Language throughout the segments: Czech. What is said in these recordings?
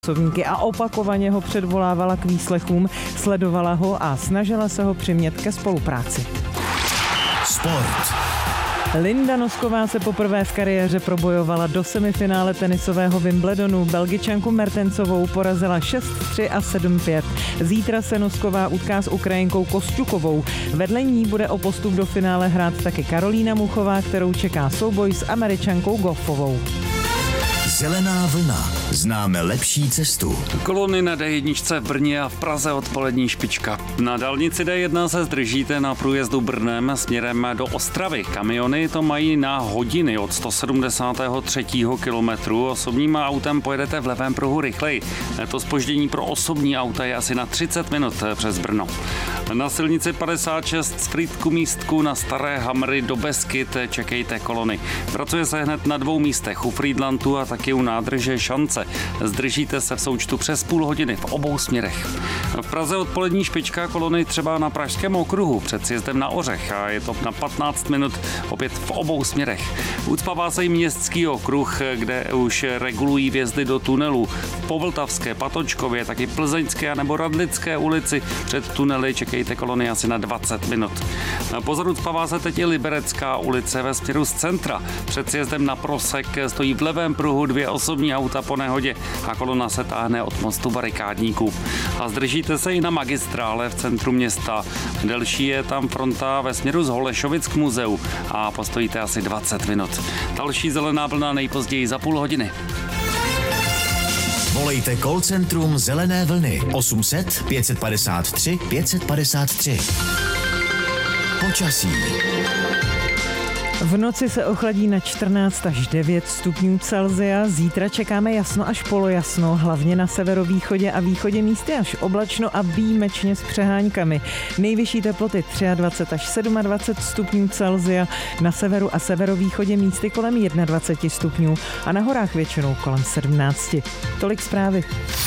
a opakovaně ho předvolávala k výslechům, sledovala ho a snažila se ho přimět ke spolupráci. Sport. Linda Nosková se poprvé v kariéře probojovala do semifinále tenisového Wimbledonu. Belgičanku Mertensovou porazila 6-3 a 7-5. Zítra se Nosková utká s Ukrajinkou Kostčukovou. Vedle ní bude o postup do finále hrát taky Karolína Muchová, kterou čeká souboj s Američankou Goffovou. Zelená vlna. Známe lepší cestu. Kolony na D1 v Brně a v Praze odpolední špička. Na dálnici D1 se zdržíte na průjezdu Brnem směrem do Ostravy. Kamiony to mají na hodiny od 173. kilometru. Osobním autem pojedete v levém pruhu rychleji. To zpoždění pro osobní auta je asi na 30 minut přes Brno. Na silnici 56 z Frýdku Místku na Staré Hamry do Beskyt čekejte kolony. Pracuje se hned na 2 místech, u Frýdlantu a taky u nádrže Šance. Zdržíte se v součtu přes půl hodiny v obou směrech. V Praze odpolední špička, kolony třeba na Pražském okruhu před sjezdem na Ořech a je to na 15 minut opět v obou směrech. Ucpává se i Městský okruh, kde už regulují vjezdy do tunelů. V Povltavské, Patočkově, taky Plzeňské nebo Radlické ulici před tunely čekejte kolony asi na 20 minut. Pozor, ucpává se teď i Liberecká ulice ve směru z centra. Před sjezdem na Prosek stojí v levém pruhu 2 osobní auta po nehodě a kolona se táhne od mostu Barikádníků. A zdržíte se i na magistrále v centru města. Delší je tam fronta ve směru z Holešovic k muzeu a postojíte asi 20 minut. Další zelená vlna nejpozději za půl hodiny. Volejte call centrum Zelené vlny 800 553 553. Počasí. V noci se ochladí na 14 až 9 stupňů Celsia. Zítra čekáme jasno až polojasno, hlavně na severovýchodě a východě místy až oblačno a výjimečně s přeháňkami. Nejvyšší teploty 23 až 27 stupňů Celsia, na severu a severovýchodě místy kolem 21 stupňů a na horách většinou kolem 17. Tolik zprávy.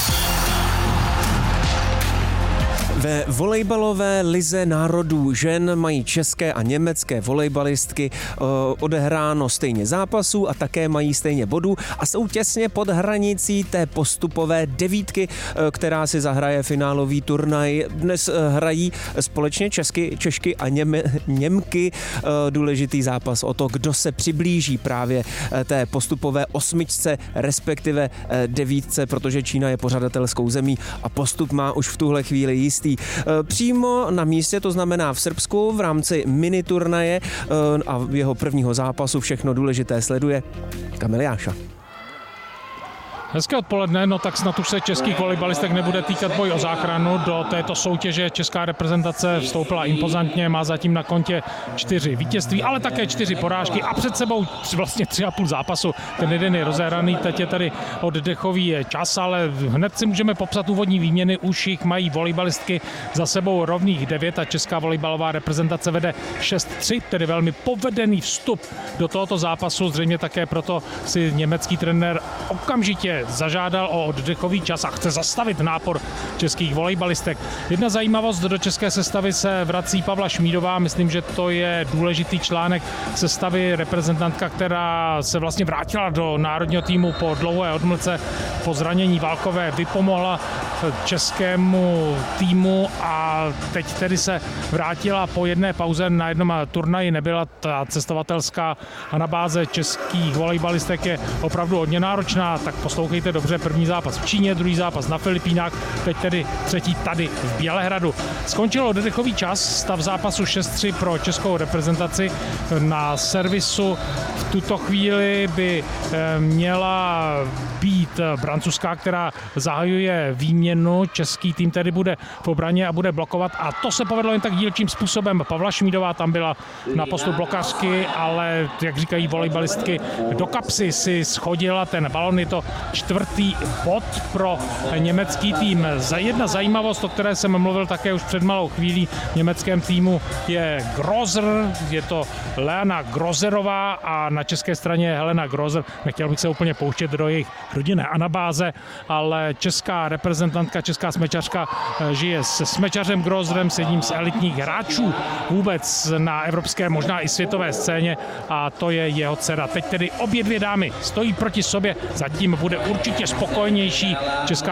Ve volejbalové lize národů žen mají české a německé volejbalistky odehráno stejně zápasů a také mají stejně bodů a jsou těsně pod hranicí té postupové 9, která si zahraje finálový turnaj. Dnes hrají společně Češky a Němky důležitý zápas o to, kdo se přiblíží právě té postupové 8, respektive 9, protože Čína je pořadatelskou zemí a postup má už v tuhle chvíli jistý. Přímo na místě, to znamená v Srbsku, v rámci miniturnaje a jeho prvního zápasu všechno důležité sleduje Kamil Jáša. Hezké odpoledne, no tak snad už se českých volejbalistek nebude týkat boj o záchranu. Do této soutěže česká reprezentace vstoupila impozantně, má zatím na kontě 4 vítězství, ale také 4 porážky a před sebou vlastně 3,5 zápasu. Ten jeden je rozehraný, teď je tady oddechový čas, ale hned si můžeme popsat úvodní výměny, už jich mají volejbalistky za sebou rovných 9 a česká volejbalová reprezentace vede 6-3, tedy velmi povedený vstup do tohoto zápasu, zřejmě také proto si německý trenér okamžitě zažádal o oddechový čas a chce zastavit nápor českých volejbalistek. Jedna zajímavost, do české sestavy se vrací Pavla Šmídová, myslím, že to je důležitý článek sestavy, reprezentantka, která se vlastně vrátila do národního týmu po dlouhé odmlce, po zranění válkové, vypomohla českému týmu a teď tedy se vrátila po jedné pauze, na jednom turnaji nebyla ta cestovatelská anabáze českých volejbalistek je opravdu hodně náročná, tak poslouchejte dobře, první zápas v Číně, druhý zápas na Filipínách, teď tedy třetí tady v Bělehradu. Skončil oddechový čas, stav zápasu 6-3 pro českou reprezentaci. Na servisu v tuto chvíli by měla být Brancuská, která zahajuje výměnu. Český tým tedy bude v obraně a bude blokovat a to se povedlo jen tak dílčím způsobem. Pavla Šmídová tam byla na postu blokařky, ale jak říkají volejbalistky, do kapsy si schodila ten balon. Je to 4. bod pro německý tým. Jedna zajímavost, o které jsem mluvil také už před malou chvílí v německém týmu, je Grozer, je to Leana Grozerová a na české straně je Helena Grozer. Nechtěl bych se úplně pouštět do jejich rodinné anabáze, ale česká reprezentantka, česká smečařka žije se smečařem Grozerem, s jedním z elitních hráčů vůbec na evropské, možná i světové scéně a to je jeho dcera. Teď tedy obě dvě dámy stojí proti sobě, zatím bude určitě spokojenější česká